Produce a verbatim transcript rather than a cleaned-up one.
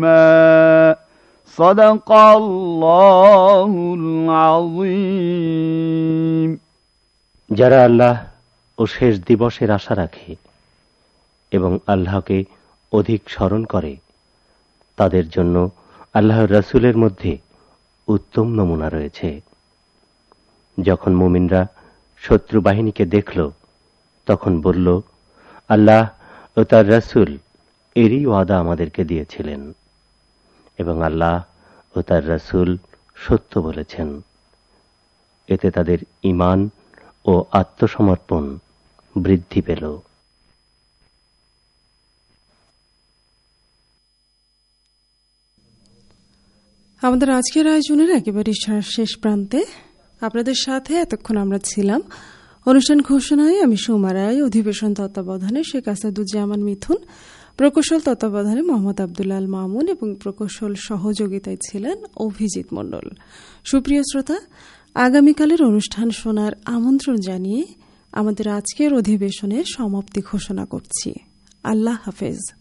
সাদাকাল্লাহুল আযীম। যারা আল্লাহ ও শেষ দিবসের আশা রাখে এবং আল্লাহকে অধিক স্মরণ করে, তাদের জন্য আল্লাহর রাসূলের মধ্যে উত্তম নমুনা রয়েছে। যখন মুমিনরা শত্রু বাহিনীকে দেখল, তখন বলল, আল্লাহ ও তার রাসূল এরই ওয়াদা আমাদেরকে দিয়েছিলেন এবং আল্লাহ ও তার রাসূল সত্য বলেছেন। এতে তাদের ঈমান ও আত্মসমর্পণ বৃদ্ধি পেল। আমাদের আজকের আয়োজনের একেবারে শেষ প্রান্তে আপনাদের সাথে এতক্ষণ আমরা ছিলাম। অনুষ্ঠান ঘোষণায় আমি সুমা রায়, অধিবেশন তত্ত্বাবধানে শেখ আসাদুজ্জামান মিথুন, প্রকৌশল তত্ত্বাবধানে মোহাম্মদ আব্দুল আল মামুন এবং প্রকৌশল সহযোগিতায় ছিলেন অভিজিৎ মণ্ডল। সুপ্রিয় শ্রোতা, আগামীকালের অনুষ্ঠান শোনার আমন্ত্রণ জানিয়ে আমাদের আজকের অধিবেশনের সমাপ্তি ঘোষণা করছি। আল্লাহ হাফেজ।